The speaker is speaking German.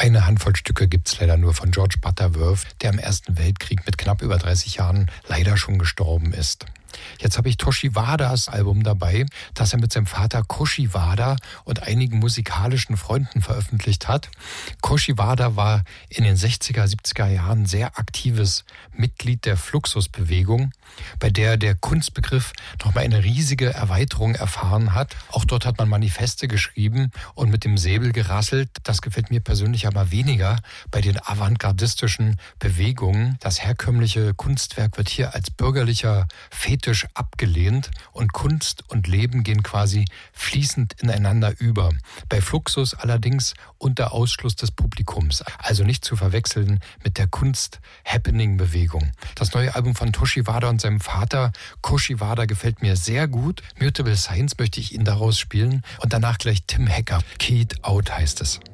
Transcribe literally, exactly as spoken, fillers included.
Eine Handvoll Stücke gibt's leider nur von George Butterworth, der im Ersten Weltkrieg mit knapp über dreißig Jahren leider schon gestorben ist. Jetzt habe ich Toshi Wadas Album dabei, das er mit seinem Vater Koshi Wada und einigen musikalischen Freunden veröffentlicht hat. Koshi Wada war in den sechziger, siebziger Jahren sehr aktives Mitglied der Fluxusbewegung, bei der der Kunstbegriff nochmal eine riesige Erweiterung erfahren hat. Auch dort hat man Manifeste geschrieben und mit dem Säbel gerasselt. Das gefällt mir persönlich aber weniger bei den avantgardistischen Bewegungen. Das herkömmliche Kunstwerk wird hier als bürgerlicher Fetisch abgelehnt und Kunst und Leben gehen quasi fließend ineinander über. Bei Fluxus allerdings unter Ausschluss des Publikums, also nicht zu verwechseln mit der Kunst-Happening-Bewegung. Das neue Album von Toshi Wada und seinem Vater Koshi Wada gefällt mir sehr gut. Mutable Science möchte ich Ihnen daraus spielen und danach gleich Tim Hacker. Keyed Out heißt es.